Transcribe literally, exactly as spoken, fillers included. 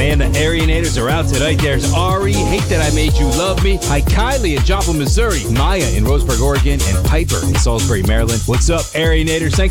And the Arianators are out tonight. There's Ari, Hate That I Made You Love Me. Hi, Kylie in Joplin, Missouri. Maya in Roseburg, Oregon. And Piper in Salisbury, Maryland. What's up, Arianators? Thanks